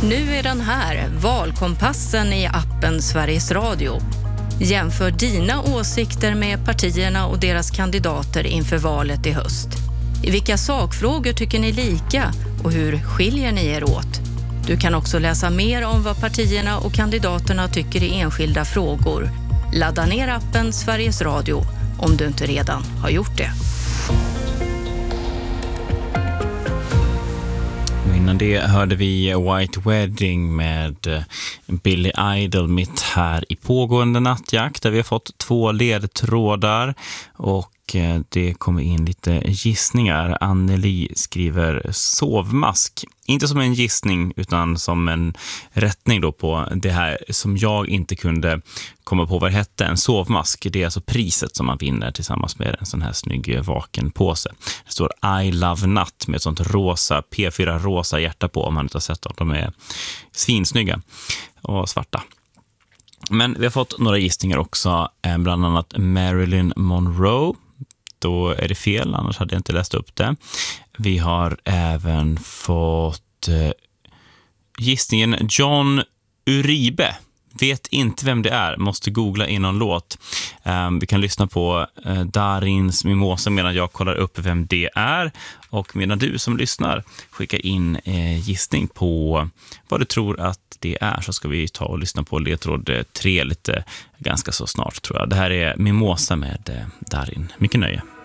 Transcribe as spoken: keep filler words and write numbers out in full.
Nu är den här, valkompassen i appen Sveriges Radio. Jämför dina åsikter med partierna och deras kandidater inför valet i höst. I vilka sakfrågor tycker ni lika och hur skiljer ni er åt? Du kan också läsa mer om vad partierna och kandidaterna tycker i enskilda frågor. Ladda ner appen Sveriges Radio om du inte redan har gjort det. Innan det hörde vi White Wedding med Billy Idol mitt här i pågående nattjakt, där vi har fått två ledtrådar och det kommer in lite gissningar. Anneli skriver sovmask. Inte som en gissning utan som en rättning då på det här som jag inte kunde komma på vad det hette. En sovmask, det är alltså priset som man vinner tillsammans med en sån här snygg vakenpåse. Det står I love natt med ett sånt rosa, P fyra rosa hjärta på, om man inte har sett dem. De är svinsnygga och svarta. Men vi har fått några gissningar också, bland annat Marilyn Monroe. Då är det fel, annars hade jag inte läst upp det. Vi har även fått eh, gissningen John Uribe. Vet inte vem det är, måste googla in någon låt. Um, vi kan lyssna på uh, Darins Mimosa medan jag kollar upp vem det är. Och medan du som lyssnar skickar in uh, gissning på vad du tror att det är, så ska vi ta och lyssna på ledtråd tre lite ganska så snart, tror jag. Det här är Mimosa med uh, Darin. Mycket nöje.